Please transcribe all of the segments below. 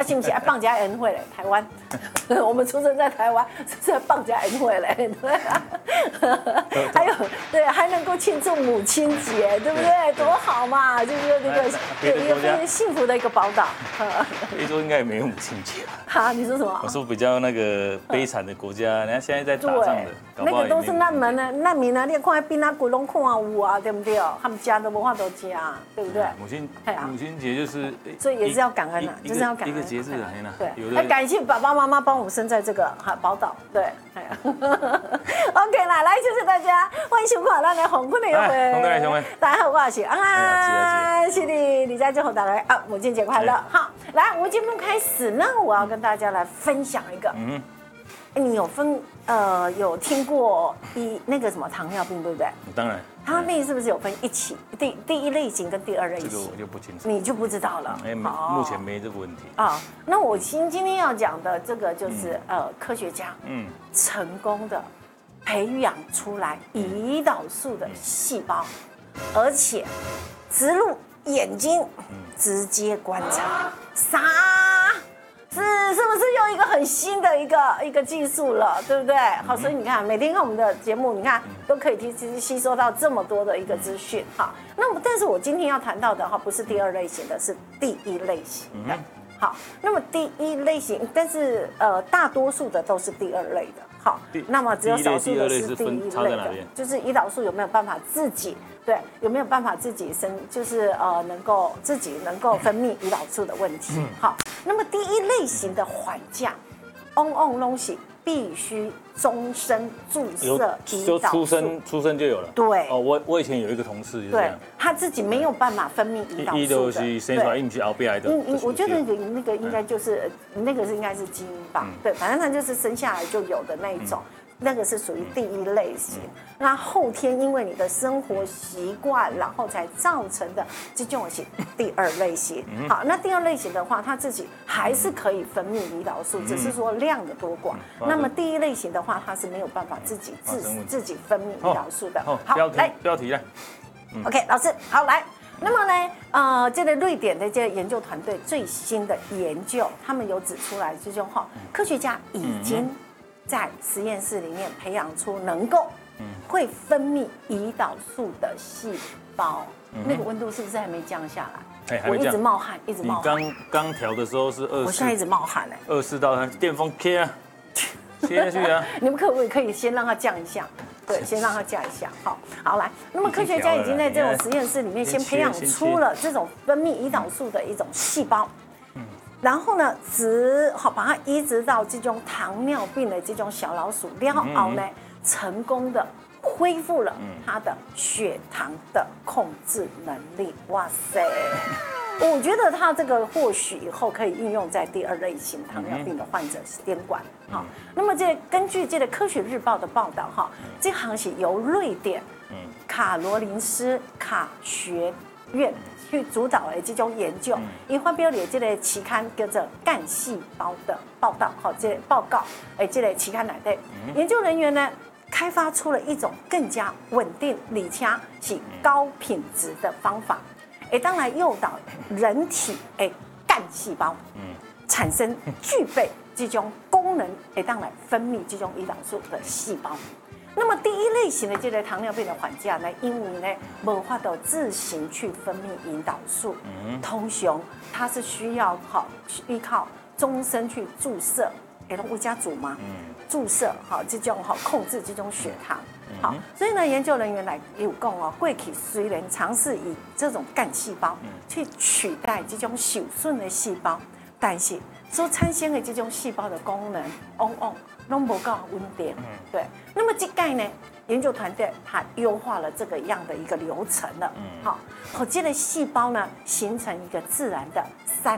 是不是还放假恩惠嘞？台湾，我们出生在台湾，是放假恩惠嘞，对啊。还有对，还能够庆祝母亲节，对不对？多好嘛！就是那个一个非常幸福的一个宝岛。 非洲应该也没有母亲节吧？ 哈，你说什么？ 我说比较那个悲惨的国家，人家现在在打仗的， 那个都是难民啊！你看槟榔骨拢看有啊，对不对？他们家都没法都加，对不对？ 母亲节就是， 所以也是要感恩啊，就是要感恩一个节日啊， 对，要感谢爸爸妈妈帮我们生在这个宝岛，对。OK 啦，来谢谢大家，欢迎收看咱的红坤的约会。大家好，我是安安，是的，李佳就和大家啊，母亲节快乐！好，来，我们节目开始呢，我要跟大家来分享一个，你有听过那个什么糖尿病对不对？ 当然。 糖尿病是不是有分第一类型跟第二类型？ 这个我就不清楚， 你就不知道了。 目前没这个问题啊。那我今天要讲的这个就是科学家成功的培养出来胰岛素的细胞，而且植入眼睛直接观察，是不是又一个很新的一个技术了，对不对？好，所以你看每天看我们的节目，你看都可以吸收到这么多的一个资讯哈。那么，但是我今天要谈到的哈，不是第二类型的，是第一类型的。好，那么第一类型，但是大多数的都是第二类的。好，那么只有少数的是第一类的，就是胰岛素有没有办法自己有没有办法自己就是能够分泌胰岛素的问题。好，那么第一类型的缓降，东西必须终身注射胰岛素， 出生就有了。 对， 我以前有一个同事就是这样， 他自己没有办法分泌胰岛素的， 都是生出来不是后边的。 我觉得那个应该就是那个应该是基因吧，对，反正他就是生下来就有的那一种。那个是属于第一类型，那后天因为你的生活习惯，然后才造成的这种是第二类型。好，那第二类型的话，它自己还是可以分泌胰岛素，只是说量的多寡。那么第一类型的话，它是没有办法自己分泌胰岛素的。 好，来标题来。 OK， 老师，好来。那么呢，这个瑞典的这个研究团队最新的研究，他们有指出来，这种科学家已经在实验室里面培养出能够会分泌胰岛素的细胞，那个温度是不是还没降下来？我一直冒汗，一直冒汗。 你刚调的时候是24， 我现在一直冒汗 24到电风贴啊，贴下去啊。 你们可以先让它降一下，对，先让它降一下。好来，那么科学家已经在这种实验室里面先培养出了这种分泌胰岛素的一种细胞。然后呢，把它移植到这种糖尿病的这种小老鼠，然后呢，成功的恢复了它的血糖的控制能力。哇塞！我觉得它这个或许以后可以应用在第二类型糖尿病的患者监管。好，那么根据这个《科学日报》的报道，这行是由瑞典卡罗林斯卡学院去主导的这种研究，伊发表了这个期刊叫做《干细胞》的报道，这个报告，这个期刊内底，研究人员呢开发出了一种更加稳定、而且是高品质的方法，当来诱导人体的干细胞，产生具备这种功能，当来分泌这种胰岛素的细胞。那么第一类型的这类糖尿病的患者呢，因为呢无法度自行去分泌胰岛素，通常它是需要依靠终身去注射，有家族吗？注射这种控制这种血糖。好，所以呢，研究人员有讲过去虽然尝试以这种干细胞去取代这种受损的细胞，但是所产生的这种细胞的功能，往往拢无够稳定。对，那么这概呢，研究团队它优化了这个样的一个流程了。好，这类细胞呢形成一个自然的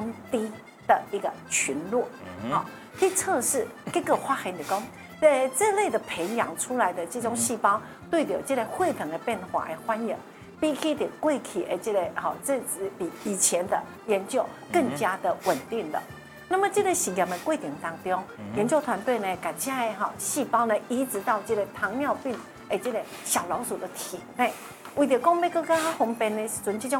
3D 的一个群落。好，去测试，结果发现就讲，这类的培养出来的这种细胞，对着这个血糖的变化的反应，比起的过去的这个这是比以前的研究更加的稳定的。那么这个实验的过程当中，研究团队呢，把这个细胞呢移植到这个糖尿病这个小老鼠的体内，为了讲要更加方便的时阵，这种